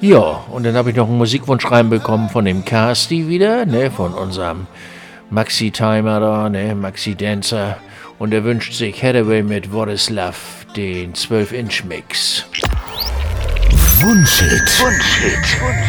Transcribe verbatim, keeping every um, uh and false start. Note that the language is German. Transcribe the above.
Ja, und dann habe ich noch einen Musikwunsch reinbekommen von dem Casti wieder, ne, von unserem Maxi-Timer da, ne, Maxi-Dancer. Und er wünscht sich Hathaway mit What is Love, den zwölf Inch Mix. Wunschhit. Wunschhit.